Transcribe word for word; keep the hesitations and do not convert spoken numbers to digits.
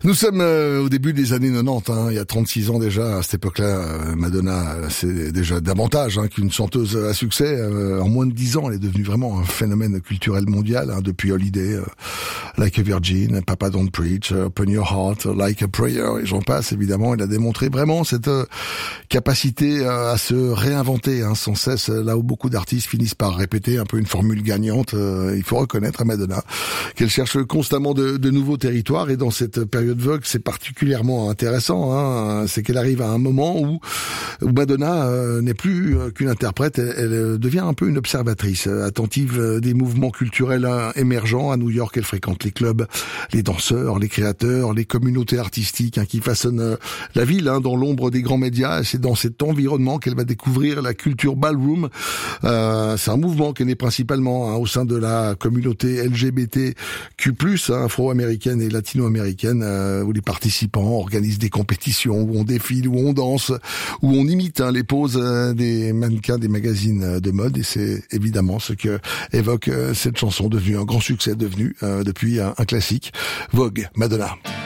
Nous sommes euh, au début des années quatre-vingt-dix, hein, il y a trente-six ans déjà. À cette époque-là, euh, Madonna, c'est déjà davantage hein, qu'une chanteuse à succès. Euh, en moins de dix ans, elle est devenue vraiment un phénomène culturel mondial, hein, depuis Holiday, euh, Like a Virgin, Papa Don't Preach, Open Your Heart, Like a Prayer, et j'en passe. Évidemment, elle a démontré vraiment cette euh, capacité euh, à se réinventer hein, sans cesse, là où beaucoup d'artistes finissent par répéter un peu une formule gagnante. Euh, il faut reconnaître à Madonna qu'elle cherche constamment de, de nouveaux territoires, et dans cette période Vogue, c'est particulièrement intéressant, hein, c'est qu'elle arrive à un moment où, où Madonna euh, n'est plus euh, qu'une interprète, elle, elle devient un peu une observatrice, euh, attentive euh, des mouvements culturels euh, émergents. À New York, elle fréquente les clubs, les danseurs, les créateurs, les communautés artistiques hein, qui façonnent euh, la ville hein, dans l'ombre des grands médias. Et c'est dans cet environnement qu'elle va découvrir la culture ballroom. Euh, c'est un mouvement qui est né principalement hein, au sein de la communauté L G B T Q plus, hein, afro-américaine et latino-américaine, euh, où les participants organisent des compétitions, où on défile, où on danse, où on imite hein, les poses euh, des mannequins des magazines de mode. Et c'est évidemment ce que évoque euh, cette chanson, devenue un grand succès, devenue euh, depuis un, un classique. Vogue, Madonna.